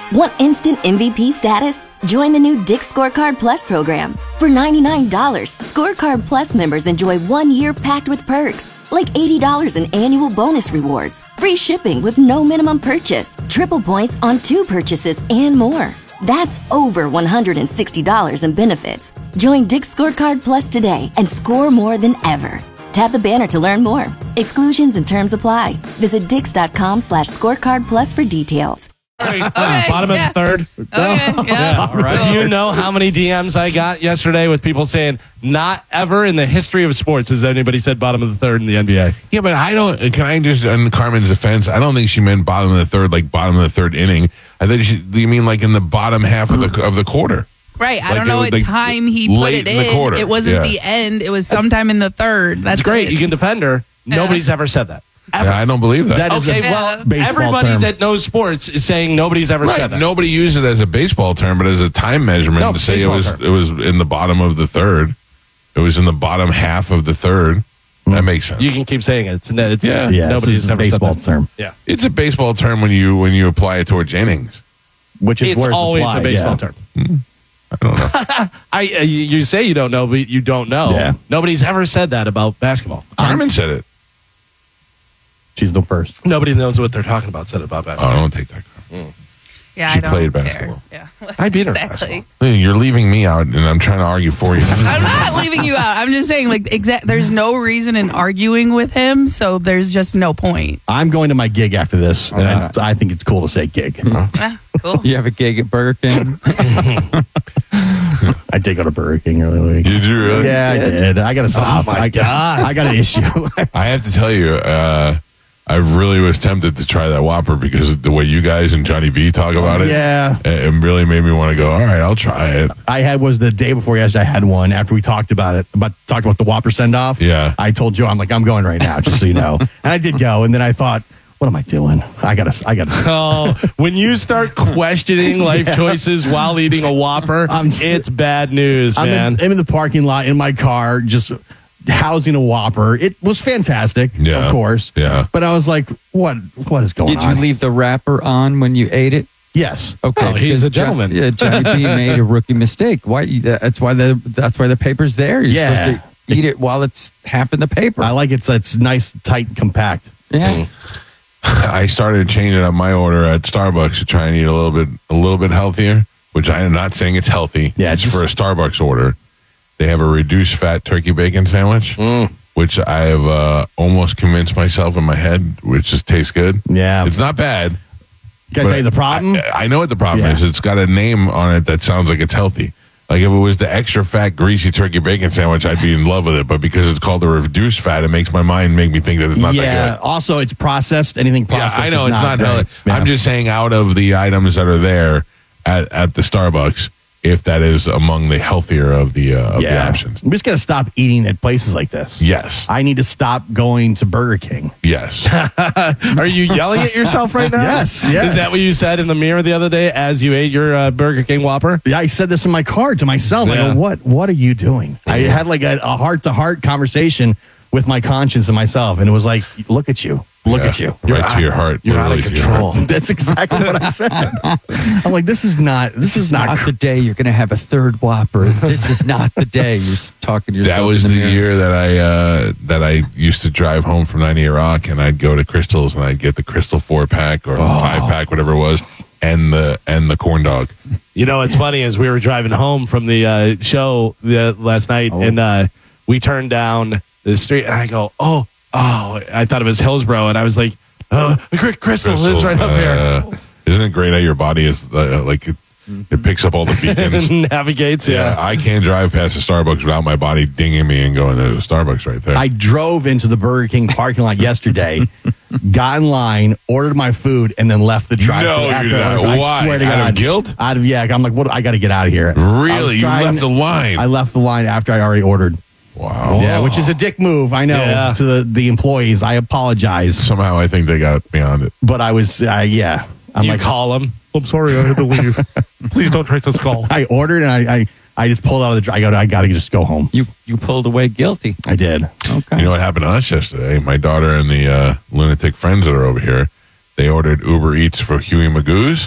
Want instant MVP status? Join the new Dick's Scorecard Plus program. For $99, Scorecard Plus members enjoy 1 year packed with perks, like $80 in annual bonus rewards, free shipping with no minimum purchase, triple points on 2 purchases, and more. That's over $160 in benefits. Join Dick's Scorecard Plus today and score more than ever. Tap the banner to learn more. Exclusions and terms apply. Visit dix.com/scorecard plus for details. Okay, Bottom of the third. Okay, yeah. All right. Do you know how many DMs I got yesterday with people saying, not ever in the history of sports has anybody said bottom of the third in the NBA? Yeah, but I don't. Can I just, in Carmen's defense, I don't think she meant bottom of the third, like bottom of the third inning. I think you mean like in the bottom half of the quarter. Right. I Like don't know what like time he put late it in the quarter. It wasn't Yeah. the end. It was sometime in the third. That's It's great. it. You can defend her. Nobody's ever said that. Ever. Yeah, I don't believe that. That is Okay, a well, baseball everybody term. that knows sports is saying nobody's ever said that. Nobody used it as a baseball term, but as a time measurement No, to say baseball it term. was in the bottom of the third. It was in the bottom half of the third. That makes sense. You can keep saying it. It's Yeah. Yeah, nobody's it's a ever baseball said that. term, Yeah. It's a baseball term when you apply it towards innings. which is It's where it's always applied, a baseball yeah. term. I don't know. You say you don't know, but you don't know. Yeah. Nobody's ever said that about basketball. Carmen said it. She's the first. Nobody knows what they're talking about. Said about Oh, I basketball. don't take that. Yeah, She I don't played care. basketball. Yeah. I beat her in Exactly. You're leaving me out, and I'm trying to argue for you. I'm not leaving you out. I'm just saying, like, there's no reason in arguing with him, so there's just no point. I'm going to my gig after this, and right. I think it's cool to say gig. Ah, cool. You have a gig at Burger King? I did go to Burger King earlier. Week. Did you really? Yeah, I did. I got to stop. my I got an issue. I have to tell you, I really was tempted to try that Whopper because of the way you guys and Johnny B talk about it. Yeah. It really made me want to go, all right, I'll try it. was the day before yesterday. I had one after we talked about the Whopper send off. Yeah. I told Joe, I'm like, I'm going right now, just so you know. And I did go, and then I thought, what am I doing? I gotta. Oh, when you start questioning life choices while eating a Whopper, it's bad news, man. I'm in the parking lot in my car, just housing a Whopper. It was fantastic, Yeah. of course. Yeah. But I was like, what is going Did on? you leave the wrapper on when you ate it? Yes. Okay, Oh, he's because a gentleman. Johnny B made a rookie mistake. Why? That's why the paper's there. You're Yeah. supposed to eat it while it's half in the paper. I like it. It's nice, tight, and compact. yeah. I started changing up my order at Starbucks to try and eat a little bit healthier, which I am not saying it's healthy. Yeah, it's just- for a Starbucks order. They have a reduced fat turkey bacon sandwich, which I have almost convinced myself in my head, which just tastes good. Yeah. It's not bad. Can I but tell you the problem? I know what the problem Yeah. is. It's got a name on it that sounds like it's healthy. Like if it was the extra fat, greasy turkey bacon sandwich, I'd be in love with it. But because it's called the reduced fat, it makes my mind make me think that it's not that good. Also, it's processed. Anything processed. Yeah, I know is it's not great. healthy. Yeah. I'm just saying, out of the items that are there at the Starbucks, if that is among the healthier of the options. I'm just gonna stop eating at places like this. Yes, I need to stop going to Burger King. yes. Are you yelling at yourself right now? Yes. Is that what you said in the mirror the other day as you ate your Burger King Whopper? Yeah, I said this in my car to myself. Yeah. I go, what are you doing? I had like a heart-to-heart conversation with my conscience and myself, and it was like, look at you. Look Yeah. at you. Right to your heart. You're out of literally to your heart. control. That's exactly what I said. I'm like, this is not Not the day you're going to have a third Whopper. This is not the day. You're talking to yourself. That was in the mirror. year that I used to drive home from 90 Rock, and I'd go to Crystal's and I'd get the Crystal 4-pack or 5-pack, whatever it was, and the corn dog. You know, what's funny is we were driving home from the show last night, and we turned down the street, and I go, oh, I thought it was Hillsborough, and I was like, oh, Crystal is right up here. Isn't it great how your body is like it picks up all the beacons? Navigates, yeah. I can't drive past a Starbucks without my body dinging me and going, there's a Starbucks right there. I drove into the Burger King parking lot yesterday, got in line, ordered my food, and then left the drive-thru. No, after you I didn't. ordered. Why? I swear to Out of God. guilt? I'm like, what? I got to get out of here. Really? I was You left the line? I left the line after I already ordered. Wow. Yeah, which is a dick move. I know Yeah. to the employees. I apologize, Somehow I think they got beyond it. but I was, yeah. I'm You like, call him. I'm sorry, I had to leave. Please don't trace this call. I ordered and I just pulled out of the. I got to just go home. You pulled away guilty. I did. Okay. You know what happened to us yesterday? My daughter and the lunatic friends that are over here, they ordered Uber Eats for Huey Magoo's.